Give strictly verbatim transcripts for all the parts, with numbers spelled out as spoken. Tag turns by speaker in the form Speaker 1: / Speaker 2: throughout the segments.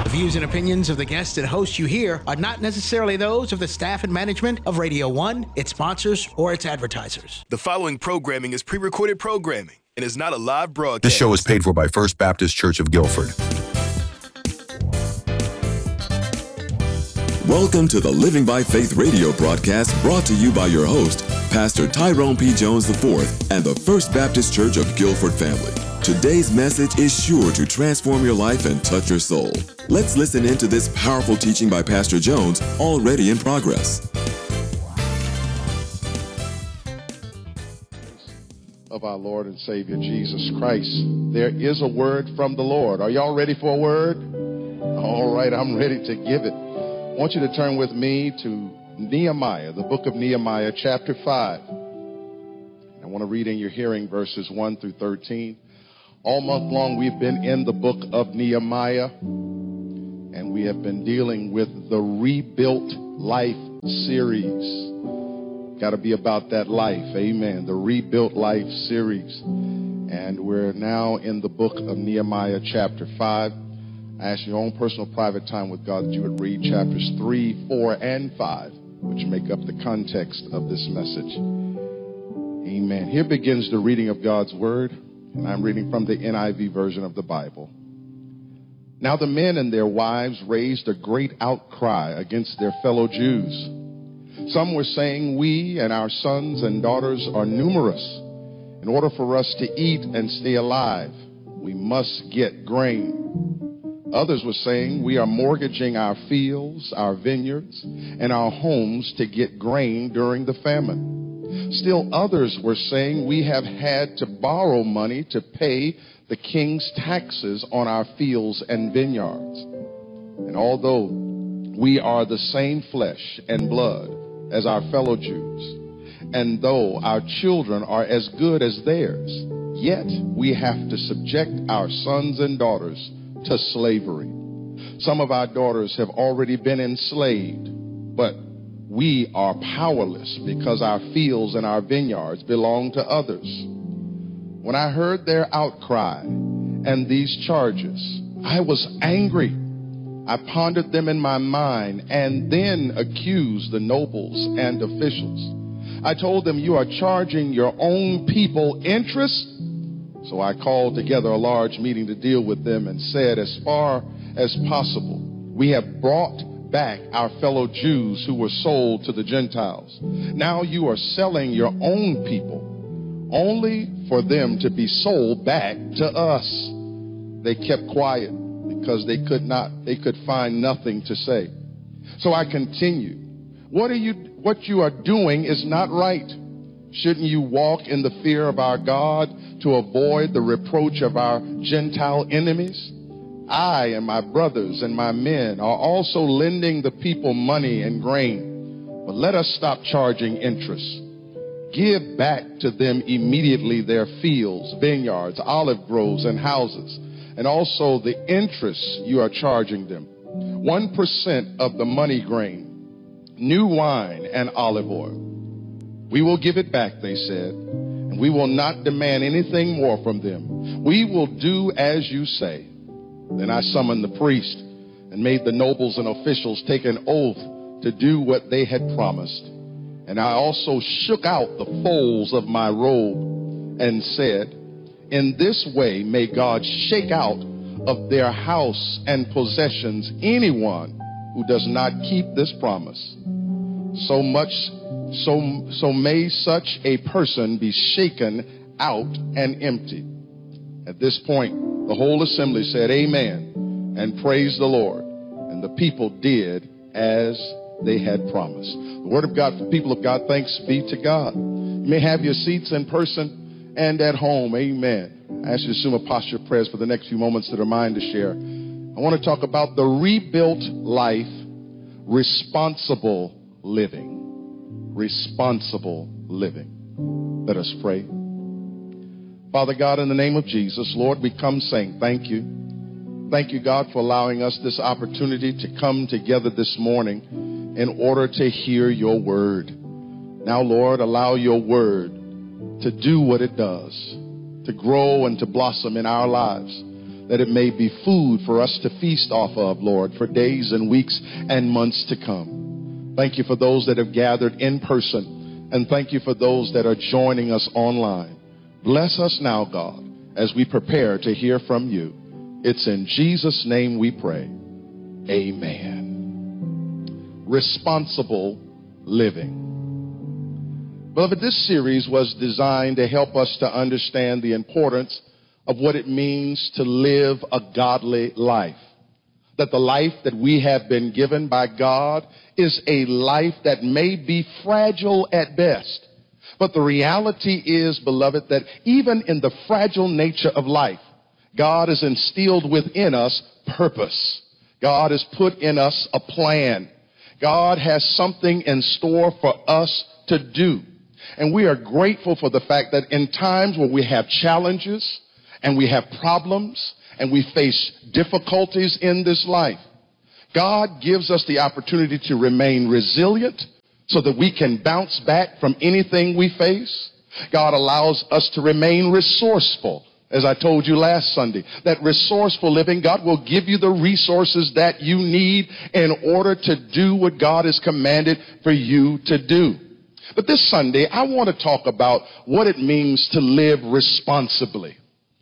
Speaker 1: The views and opinions of the guests and hosts you hear are not necessarily those of the staff and management of Radio One, its sponsors, or its advertisers.
Speaker 2: The following programming is pre-recorded programming and is not a live broadcast.
Speaker 3: This show is paid for by First Baptist Church of Guilford.
Speaker 4: Welcome to the Living by Faith radio broadcast, brought to you by your host, Pastor Tyrone P. Jones the fourth, and the First Baptist Church of Guilford family. Today's message is sure to transform your life and touch your soul. Let's listen into this powerful teaching by Pastor Jones, already in progress.
Speaker 5: Of our Lord and Savior Jesus Christ, there is a word from the Lord. Are y'all ready for a word? All right, I'm ready to give it. I want you to turn with me to Nehemiah, the book of Nehemiah, chapter five. I want to read in your hearing verses one through thirteen. All month long, we've been in the book of Nehemiah, and we have been dealing with the Rebuilt Life series. Got to be about that life, amen, the Rebuilt Life series. And we're now in the book of Nehemiah, chapter five. I ask your own personal private time with God that you would read chapters three, four, and five, which make up the context of this message. Amen. Here begins the reading of God's word, and I'm reading from the N I V version of the Bible. Now the men and their wives raised a great outcry against their fellow Jews. Some were saying, "We and our sons and daughters are numerous. In order for us to eat and stay alive, we must get grain." Others were saying, "We are mortgaging our fields, our vineyards, and our homes to get grain during the famine." Still others were saying, "We have had to borrow money to pay the king's taxes on our fields and vineyards. And although we are the same flesh and blood as our fellow Jews, and though our children are as good as theirs, yet we have to subject our sons and daughters to slavery. Some of our daughters have already been enslaved, but we are powerless because our fields and our vineyards belong to others." When I heard their outcry and these charges, I was angry. I pondered them in my mind and then accused the nobles and officials. I told them, "You are charging your own people interest?" So I called together a large meeting to deal with them and said, "As far as possible, we have brought back our fellow Jews who were sold to the Gentiles. Now you are selling your own people only for them to be sold back to us." They kept quiet because they could not, they could find nothing to say. So I continued, What are you, what you are doing is not right. Shouldn't you walk in the fear of our God to avoid the reproach of our Gentile enemies? I and my brothers and my men are also lending the people money and grain, but let us stop charging interest. Give back to them immediately their fields, vineyards, olive groves, and houses, and also the interest you are charging them. One percent of the money grain, new wine, and olive oil. We will give it back, they said, and we will not demand anything more from them. We will do as you say. Then I summoned the priest and made the nobles and officials take an oath to do what they had promised. And I also shook out the folds of my robe and said, "In this way may God shake out of their house and possessions anyone who does not keep this promise. So much So, so may such a person be shaken out and emptied." At this point, the whole assembly said, "Amen," and praised the Lord. And the people did as they had promised. The word of God for the people of God. Thanks be to God. You may have your seats in person and at home. Amen. I ask you to assume a posture of prayers for the next few moments that are mine to share. I want to talk about the rebuilt life, responsible living. Responsible living. Let us pray. Father God, in the name of Jesus, Lord, we come saying thank you. Thank you, God, for allowing us this opportunity to come together this morning in order to hear your word. Now, Lord, allow your word to do what it does, to grow and to blossom in our lives. that it may be food for us to feast off of, Lord, for days and weeks and months to come. Thank you for those that have gathered in person, and thank you for those that are joining us online. Bless us now, God, as we prepare to hear from you. It's in Jesus' name we pray. Amen. Responsible living. Beloved, this series was designed to help us to understand the importance of what it means to live a godly life. That the life that we have been given by God is a life that may be fragile at best. But the reality is, beloved, that even in the fragile nature of life, God has instilled within us purpose. God has put in us a plan. God has something in store for us to do. And we are grateful for the fact that in times where we have challenges and we have problems and we face difficulties in this life, God gives us the opportunity to remain resilient so that we can bounce back from anything we face. God allows us to remain resourceful. As I told you last Sunday, that resourceful living, God will give you the resources that you need in order to do what God has commanded for you to do. But this Sunday, I want to talk about what it means to live responsibly.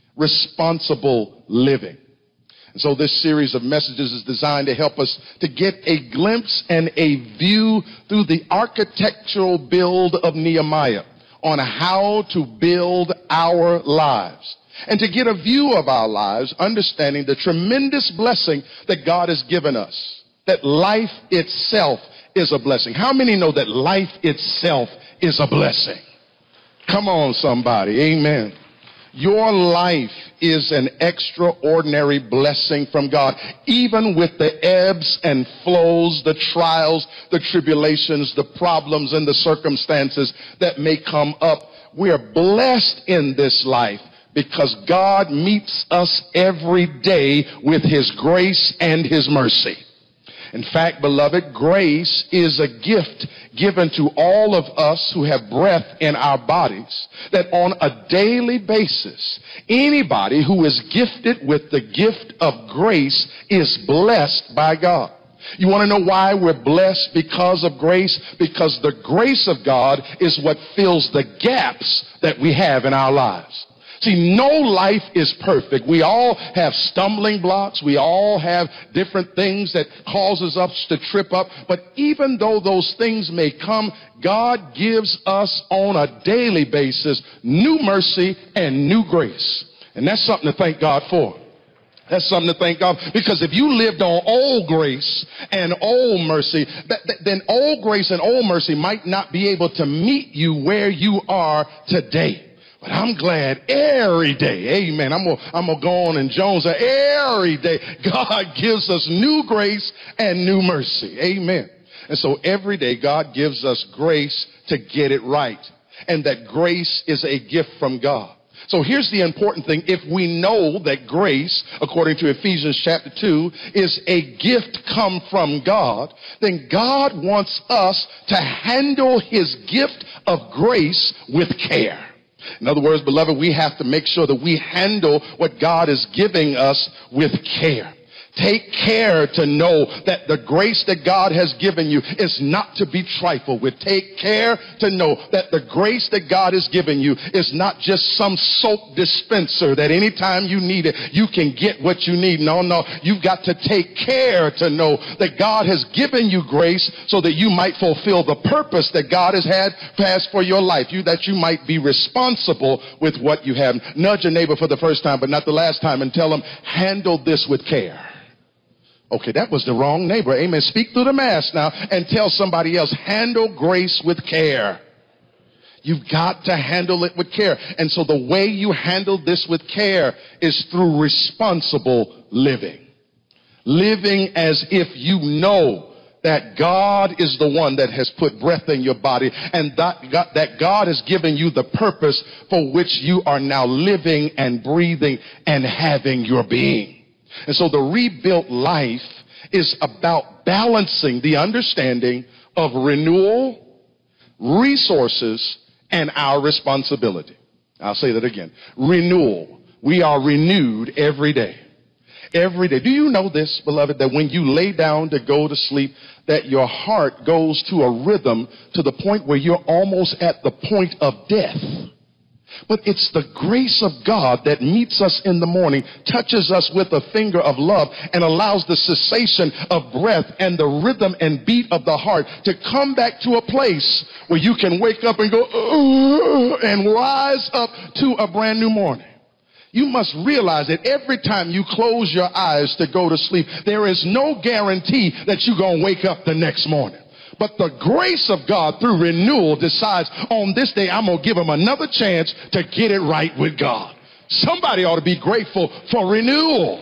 Speaker 5: Responsible living. And so this series of messages is designed to help us to get a glimpse and a view through the architectural build of Nehemiah on how to build our lives. And to get a view of our lives, understanding the tremendous blessing that God has given us. That life itself is a blessing. How many know that life itself is a blessing? Come on, somebody. Amen. Your life is an extraordinary blessing from God. Even with the ebbs and flows, the trials, the tribulations, the problems, and the circumstances that may come up, we are blessed in this life because God meets us every day with his grace and his mercy. In fact, beloved, grace is a gift given to all of us who have breath in our bodies, that on a daily basis, anybody who is gifted with the gift of grace is blessed by God. You want to know why we're blessed because of grace? Because the grace of God is what fills the gaps that we have in our lives. See, no life is perfect. We all have stumbling blocks. We all have different things that causes us to trip up. But even though those things may come, God gives us on a daily basis new mercy and new grace. And that's something to thank God for. That's something to thank God. Because if you lived on old grace and old mercy, that, that, then old grace and old mercy might not be able to meet you where you are today. But I'm glad every day, amen, I'm going I'm to go on and Jones, every day, God gives us new grace and new mercy, amen. And so every day, God gives us grace to get it right. And that grace is a gift from God. So here's the important thing. If we know that grace, according to Ephesians chapter two, is a gift come from God, then God wants us to handle his gift of grace with care. In other words, beloved, we have to make sure that we handle what God is giving us with care. Take care to know that the grace that God has given you is not to be trifled with. Take care to know that the grace that God has given you is not just some soap dispenser that anytime you need it, you can get what you need. No, no. You've got to take care to know that God has given you grace so that you might fulfill the purpose that God has had passed for your life. You, that you might be responsible with what you have. Nudge a neighbor for the first time, but not the last time, and tell them, handle this with care. Okay, that was the wrong neighbor. Amen. Speak through the mask now and tell somebody else, handle grace with care. You've got to handle it with care. And so the way you handle this with care is through responsible living. Living as if you know that God is the one that has put breath in your body and that God, that God has given you the purpose for which you are now living and breathing and having your being. And so the rebuilt life is about balancing the understanding of renewal, resources, and our responsibility. I'll say that again. Renewal. We are renewed every day. Every day. Do you know this, beloved, that when you lay down to go to sleep, that your heart goes to a rhythm to the point where you're almost at the point of death? But it's the grace of God that meets us in the morning, touches us with a finger of love, and allows the cessation of breath and the rhythm and beat of the heart to come back to a place where you can wake up and go, uh, and rise up to a brand new morning. You must realize that every time you close your eyes to go to sleep, there is no guarantee that you're going to wake up the next morning. But the grace of God through renewal decides on this day, I'm going to give him another chance to get it right with God. Somebody ought to be grateful for renewal.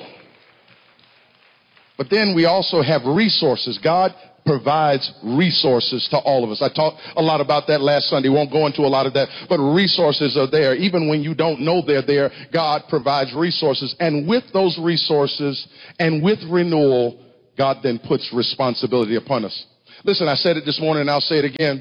Speaker 5: But then we also have resources. God provides resources to all of us. I talked a lot about that last Sunday. Won't go into a lot of that, but resources are there. Even when you don't know they're there, God provides resources. And with those resources and with renewal, God then puts responsibility upon us. Listen, I said it this morning and I'll say it again.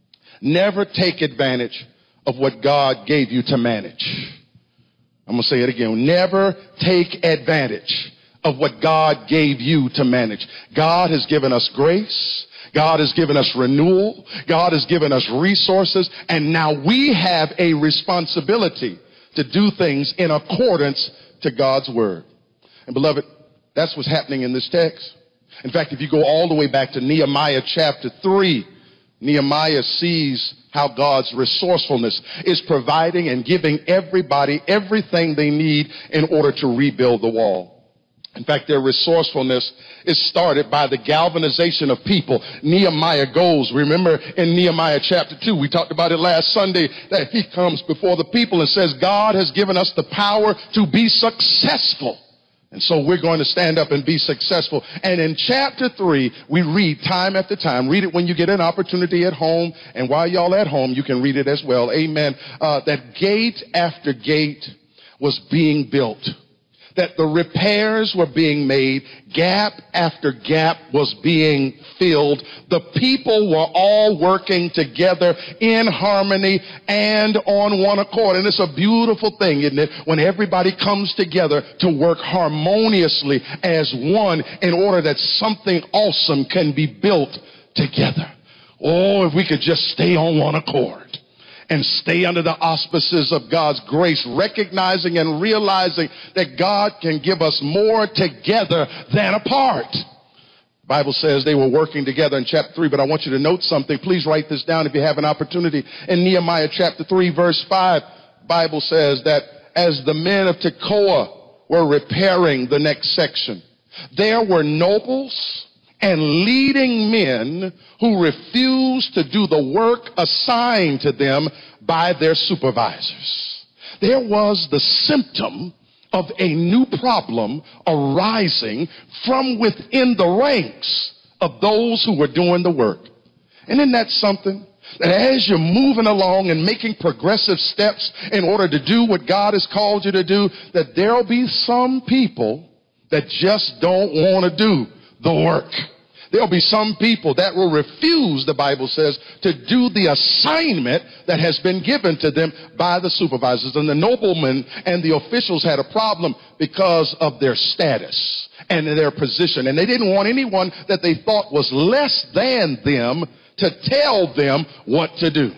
Speaker 5: Never take advantage of what God gave you to manage. I'm going to say it again. Never take advantage of what God gave you to manage. God has given us grace. God has given us renewal. God has given us resources. And now we have a responsibility to do things in accordance to God's word. And beloved, that's what's happening in this text. In fact, if you go all the way back to Nehemiah chapter three, Nehemiah sees how God's resourcefulness is providing and giving everybody everything they need in order to rebuild the wall. In fact, their resourcefulness is started by the galvanization of people. Nehemiah goes, remember in Nehemiah chapter two, we talked about it last Sunday, that he comes before the people and says, God has given us the power to be successful. And so we're going to stand up and be successful. And in chapter three, we read time after time. Read it when you get an opportunity at home. And while y'all at home, you can read it as well. Amen. Uh, that gate after gate was being built. That the repairs were being made. Gap after gap was being filled. The people were all working together in harmony and on one accord. And it's a beautiful thing, isn't it? When everybody comes together to work harmoniously as one in order that something awesome can be built together. Oh, if we could just stay on one accord and stay under the auspices of God's grace, recognizing and realizing that God can give us more together than apart. The Bible says they were working together in chapter three, but I want you to note something. Please write this down if you have an opportunity. In Nehemiah chapter three, verse five, the Bible says that as the men of Tekoa were repairing the next section, there were nobles and leading men who refused to do the work assigned to them by their supervisors. There was the symptom of a new problem arising from within the ranks of those who were doing the work. And isn't that something? That as you're moving along and making progressive steps in order to do what God has called you to do, that there'll be some people that just don't want to do the work. There'll be some people that will refuse, the Bible says, to do the assignment that has been given to them by the supervisors. And the noblemen and the officials had a problem because of their status and their position. And they didn't want anyone that they thought was less than them to tell them what to do.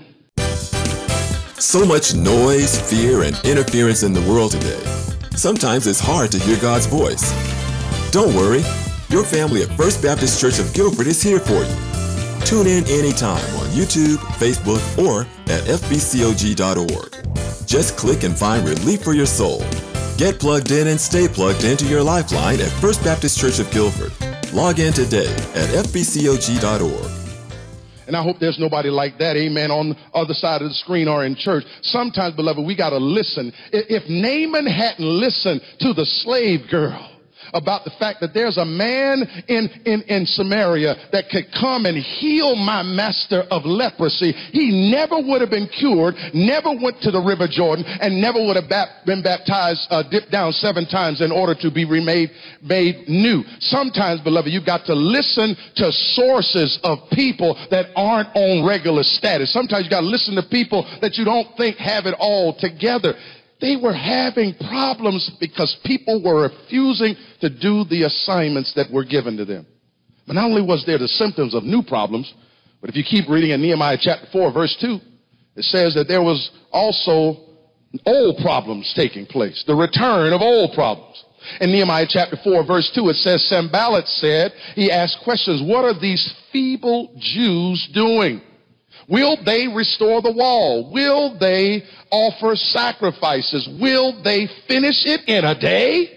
Speaker 4: So much noise, fear, and interference in the world today. Sometimes it's hard to hear God's voice. Don't worry. Your family at First Baptist Church of Guilford is here for you. Tune in anytime on YouTube, Facebook, or at f b c o g dot org. Just click and find relief for your soul. Get plugged in and stay plugged into your lifeline at First Baptist Church of Guilford. Log in today at f b c o g dot org.
Speaker 5: And I hope there's nobody like that, amen, on the other side of the screen or in church. Sometimes, beloved, we got to listen. If Naaman hadn't listened to the slave girl about the fact that there's a man in, in, in Samaria that could come and heal my master of leprosy, he never would have been cured, never went to the River Jordan, and never would have bap- been baptized, uh, dipped down seven times in order to be remade, made new. Sometimes, beloved, you've got to listen to sources of people that aren't on regular status. Sometimes you've got to listen to people that you don't think have it all together. They were having problems because people were refusing to do the assignments that were given to them. But not only was there the symptoms of new problems, but if you keep reading in Nehemiah chapter four, verse two, it says that there was also old problems taking place, the return of old problems. In Nehemiah chapter four, verse two, it says, Sanballat said, he asked questions, what are these feeble Jews doing? Will they restore the wall? Will they offer sacrifices? Will they finish it in a day?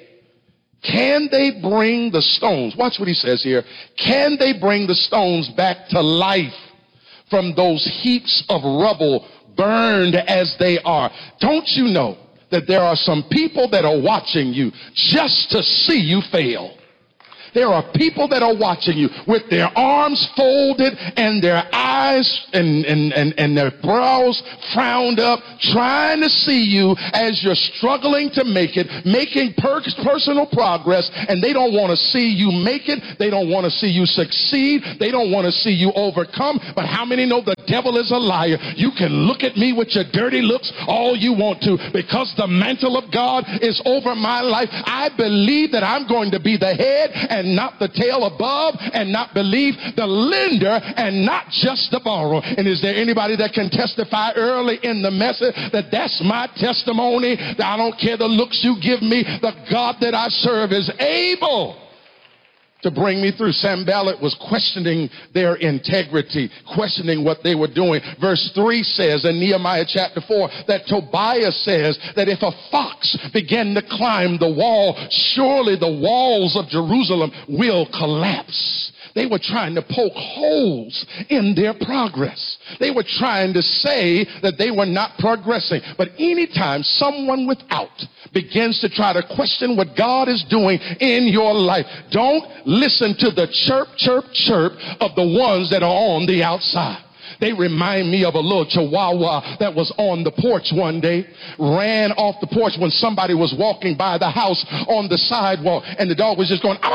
Speaker 5: Can they bring the stones? Watch what he says here. Can they bring the stones back to life from those heaps of rubble, burned as they are? Don't you know that there are some people that are watching you just to see you fail? There are people that are watching you with their arms folded and their eyes and, and, and, and their brows frowned up, trying to see you as you're struggling to make it, making per- personal progress, and they don't want to see you make it. They don't want to see you succeed. They don't want to see you overcome. But how many know the devil is a liar? You can look at me with your dirty looks all you want to, because the mantle of God is over my life. I believe that I'm going to be the head and not the tail, above and not believe, the lender and not just the borrower. And is there anybody that can testify early in the message that that's my testimony? That I don't care the looks you give me, the God that I serve is able to bring me through. Sanballat was questioning their integrity, questioning what they were doing. Verse three says in Nehemiah chapter four that Tobiah says that if a fox began to climb the wall, surely the walls of Jerusalem will collapse. They were trying to poke holes in their progress. They were trying to say that they were not progressing. But anytime someone without begins to try to question what God is doing in your life, don't listen to the chirp, chirp, chirp of the ones that are on the outside. They remind me of a little chihuahua that was on the porch one day, ran off the porch when somebody was walking by the house on the sidewalk, and the dog was just going,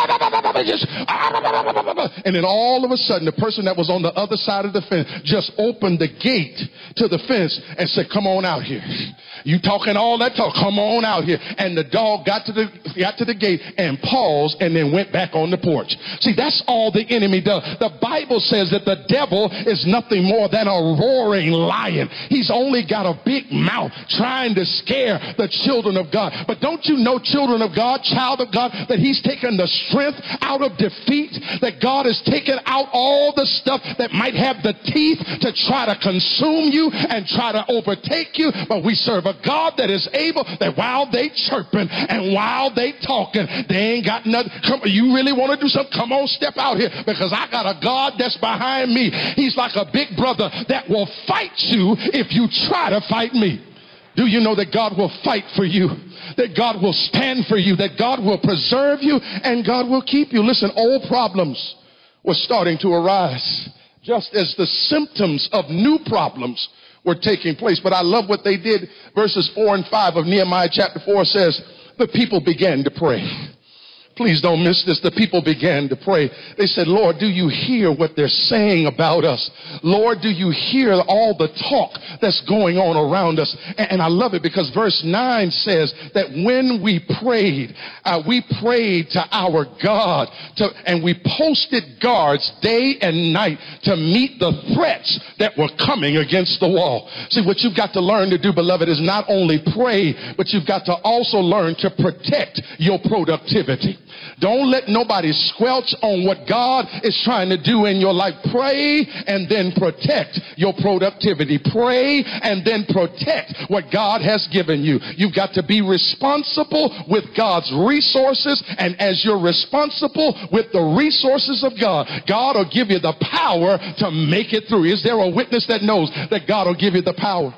Speaker 5: and then all of a sudden the person that was on the other side of the fence just opened the gate to the fence and said, come on out here. You talking all that talk, come on out here. And the dog got to the got to the gate and paused and then went back on the porch. See, that's all the enemy does. The Bible says that the devil is nothing more than a roaring lion. He's only got a big mouth trying to scare the children of God. But don't you know, children of God, child of God, that he's taken the strength out of defeat, that God has taken out all the stuff that might have the teeth to try to consume you and try to overtake you. But we serve a God that is able, that while they chirping and while they talking, they ain't got nothing. Come, you really want to do something? Come on, step out here, because I got a God that's behind me. He's like a big brother that will fight you if you try to fight me. Do you know that God will fight for you? That God will stand for you? That God will preserve you and God will keep you? Listen, old problems were starting to arise, just as the symptoms of new problems were taking place. But I love what they did. Verses four and five of Nehemiah chapter four says, the people began to pray. Please don't miss this. The people began to pray. They said, Lord, do you hear what they're saying about us? Lord, do you hear all the talk that's going on around us? And, and I love it because verse nine says that when we prayed, uh, we prayed to our God, to, and we posted guards day and night to meet the threats that were coming against the wall. See, what you've got to learn to do, beloved, is not only pray, but you've got to also learn to protect your productivity. Don't let nobody squelch on what God is trying to do in your life. Pray and then protect your productivity. Pray and then protect what God has given you. You've got to be responsible with God's resources, and as you're responsible with the resources of God, God will give you the power to make it through. Is there a witness that knows that God will give you the power?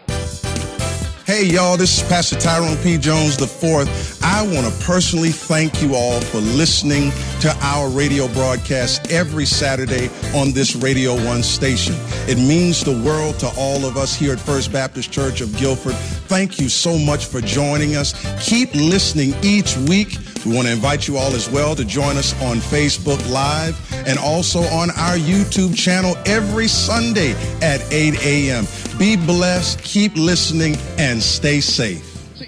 Speaker 6: Hey, y'all, this is Pastor Tyrone P. Jones the fourth. I want to personally thank you all for listening to our radio broadcast every Saturday on this Radio One station. It means the world to all of us here at First Baptist Church of Guilford. Thank you so much for joining us. Keep listening each week. We want to invite you all as well to join us on Facebook Live and also on our YouTube channel every Sunday at eight a.m. Be blessed, keep listening, and stay safe.
Speaker 5: See,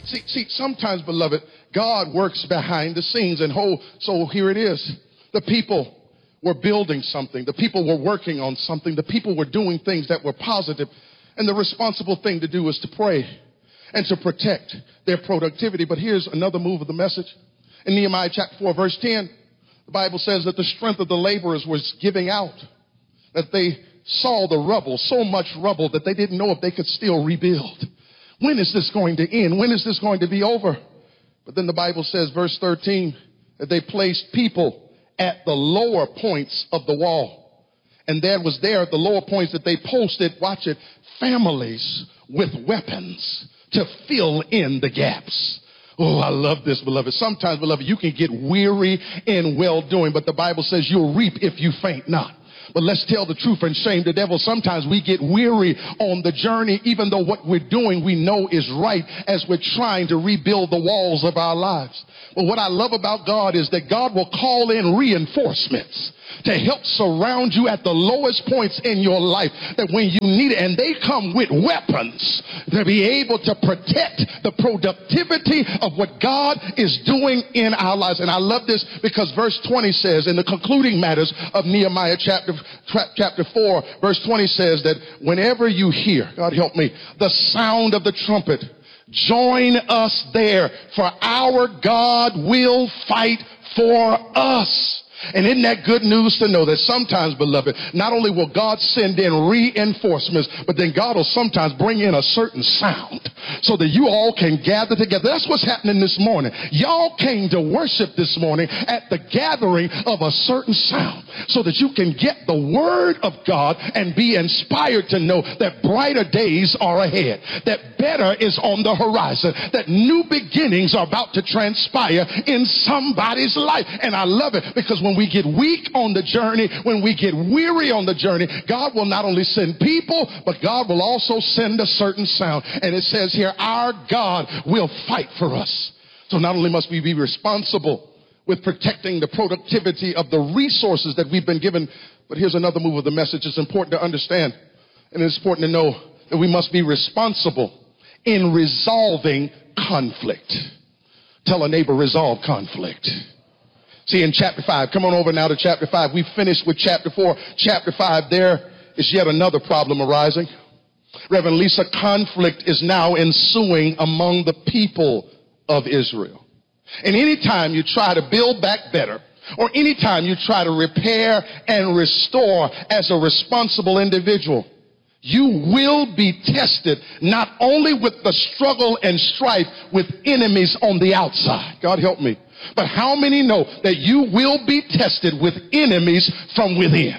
Speaker 5: See, see, sometimes, beloved, God works behind the scenes. And whole, so here it is. The people were building something. The people were working on something. The people were doing things that were positive. And the responsible thing to do is to pray and to protect their productivity. But here's another move of the message. In Nehemiah chapter four, verse ten, the Bible says that the strength of the laborers was giving out, that they saw the rubble, so much rubble that they didn't know if they could still rebuild. When is this going to end? When is this going to be over? But then the Bible says, verse thirteen, that they placed people at the lower points of the wall. And there was there at the lower points that they posted, watch it, families with weapons to fill in the gaps. Oh, I love this, beloved. Sometimes, beloved, you can get weary in well-doing, but the Bible says you'll reap if you faint not. But let's tell the truth and shame the devil. Sometimes we get weary on the journey, even though what we're doing we know is right as we're trying to rebuild the walls of our lives. But what I love about God is that God will call in reinforcements to help surround you at the lowest points in your life, that when you need it, and they come with weapons to be able to protect the productivity of what God is doing in our lives. And I love this because verse twenty says, in the concluding matters of Nehemiah chapter, chapter four, verse twenty says that whenever you hear, God help me, the sound of the trumpet, join us there, for our God will fight for us. And isn't that good news to know that sometimes, beloved, not only will God send in reinforcements, but then God will sometimes bring in a certain sound so that you all can gather together. That's what's happening this morning. Y'all came to worship this morning at the gathering of a certain sound so that you can get the word of God and be inspired to know that brighter days are ahead, that better is on the horizon, that new beginnings are about to transpire in somebody's life. And I love it because when When we get weak on the journey, when we get weary on the journey, God will not only send people, but God will also send a certain sound. And it says here, our God will fight for us. So not only must we be responsible with protecting the productivity of the resources that we've been given, but here's another move of the message. It's important to understand, and it's important to know that we must be responsible in resolving conflict. Tell a neighbor, resolve conflict. See, in chapter five, come on over now to chapter five. We finished with chapter four. Chapter five, there is yet another problem arising. Reverend Lisa, conflict is now ensuing among the people of Israel. And anytime you try to build back better, or anytime you try to repair and restore as a responsible individual, you will be tested not only with the struggle and strife with enemies on the outside. God help me. But how many know that you will be tested with enemies from within?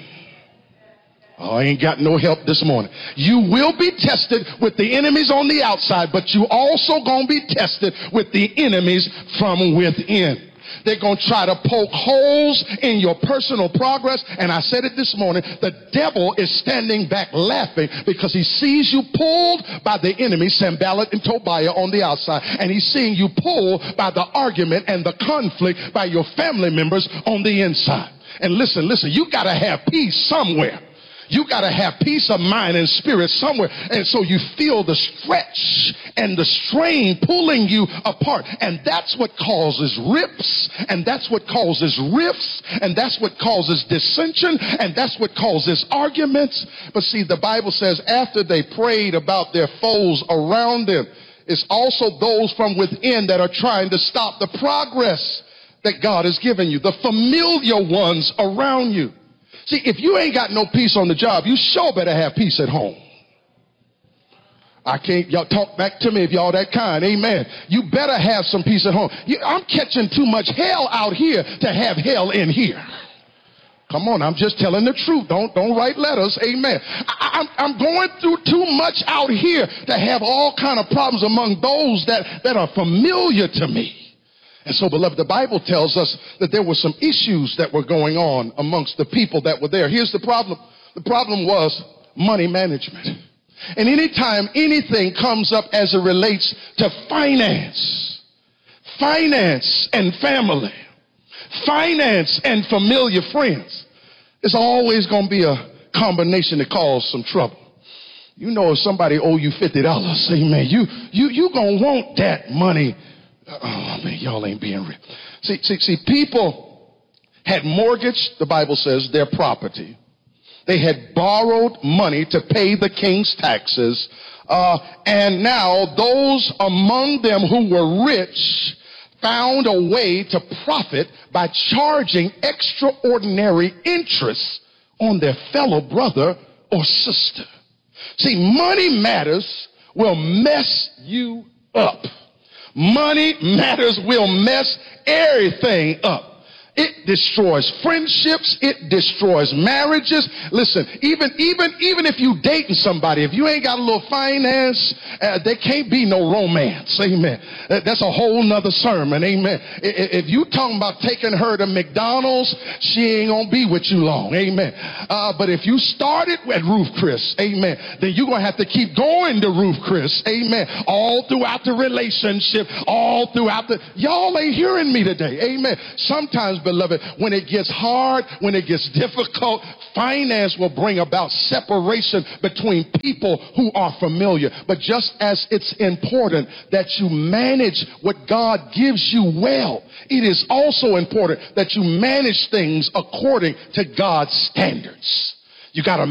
Speaker 5: Oh, I ain't got no help this morning. You will be tested with the enemies on the outside, but you also gonna be tested with the enemies from within. They're going to try to poke holes in your personal progress. And I said it this morning, the devil is standing back laughing because he sees you pulled by the enemy, Sanballat and Tobiah on the outside. And he's seeing you pulled by the argument and the conflict by your family members on the inside. And listen, listen, you got to have peace somewhere. You got to have peace of mind and spirit somewhere. And so you feel the stretch and the strain pulling you apart. And that's what causes rips. And that's what causes rifts. And that's what causes dissension. And that's what causes arguments. But see, the Bible says after they prayed about their foes around them, it's also those from within that are trying to stop the progress that God has given you. The familiar ones around you. See, if you ain't got no peace on the job, you sure better have peace at home. I can't, y'all talk back to me if y'all that kind, amen. You better have some peace at home. You, I'm catching too much hell out here to have hell in here. Come on, I'm just telling the truth. Don't, don't write letters, amen. I, I'm, I'm going through too much out here to have all kind of problems among those that, that are familiar to me. And so, beloved, the Bible tells us that there were some issues that were going on amongst the people that were there. Here's the problem. The problem was money management. And anytime anything comes up as it relates to finance, finance and family, finance and familiar friends, it's always going to be a combination that causes some trouble. You know if somebody owe you fifty dollars, amen, you, you, you gonna want that money. Oh, man, y'all ain't being real. See, see, see, people had mortgaged, the Bible says, their property. They had borrowed money to pay the king's taxes. Uh, and now those among them who were rich found a way to profit by charging extraordinary interest on their fellow brother or sister. See, money matters will mess you up. Money matters will mess everything up. It destroys friendships. It destroys marriages. Listen, even even even if you dating somebody, if you ain't got a little finance, uh, there can't be no romance. Amen. Uh, that's a whole nother sermon. Amen. If, if you talking about taking her to McDonald's, she ain't gonna be with you long. Amen. Uh, but if you started at Ruth Chris, amen, then you're gonna have to keep going to Ruth Chris. Amen. All throughout the relationship, all throughout the. Y'all ain't hearing me today. Amen. Sometimes, beloved, when it gets hard, when it gets difficult, finance will bring about separation between people who are familiar. But just as it's important that you manage what God gives you well, it is also important that you manage things according to God's standards. You got to